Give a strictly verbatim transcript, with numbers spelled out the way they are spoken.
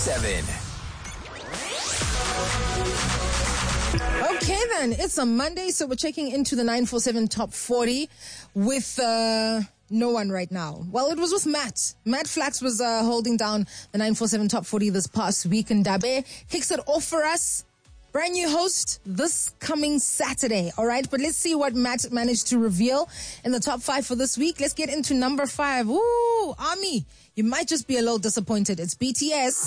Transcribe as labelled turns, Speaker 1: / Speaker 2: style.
Speaker 1: seven.
Speaker 2: Okay then, it's a Monday, so we're checking into the nine four seven Top forty with uh, no one right now. Well, it was with Matt. Matt Flax was uh, holding down the nine four seven Top forty this past week, and Dabe kicks it off for us. Brand new host this coming Saturday, all right? But let's see what Matt managed to reveal in the top five for this week. Let's get into number five. Ooh, Army, you might just be a little disappointed. It's B T S.